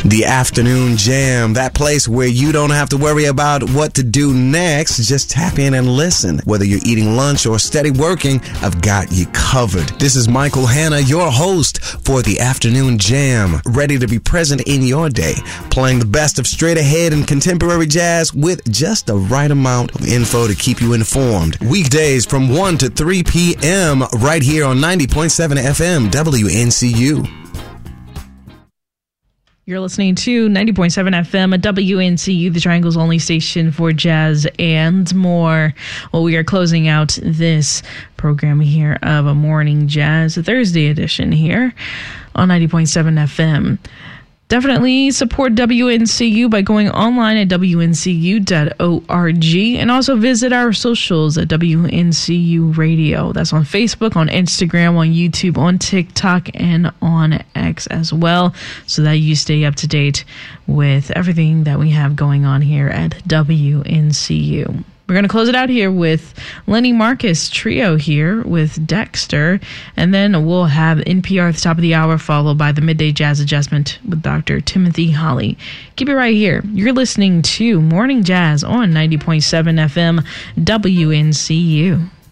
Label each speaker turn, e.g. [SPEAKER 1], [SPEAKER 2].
[SPEAKER 1] The Afternoon Jam, that place where you don't have to worry about what to do next. Just tap in and listen. Whether you're eating lunch or steady working, I've got you covered. This is Michael Hanna, your host for The Afternoon Jam, ready to be present in your day, playing the best of straight ahead and contemporary jazz with just the right amount of info to keep you informed. Weekdays from 1 to 3 p.m. right here on 90.7 FM WNCU.
[SPEAKER 2] You're listening to 90.7 FM at WNCU, the Triangle's only station for jazz and more. Well, we are closing out this program here of a Morning Jazz, a Thursday edition here on 90.7 FM. Definitely support WNCU by going online at WNCU.org and also visit our socials at WNCU Radio. That's on Facebook, on Instagram, on YouTube, on TikTok, and on X as well, so that you stay up to date with everything that we have going on here at WNCU. We're going to close it out here with Lenny Marcus Trio here with Dexter, and then we'll have NPR at the top of the hour, followed by the Midday Jazz Adjustment with Dr. Timothy Holly. Keep it right here. You're listening to Morning Jazz on 90.7 FM WNCU.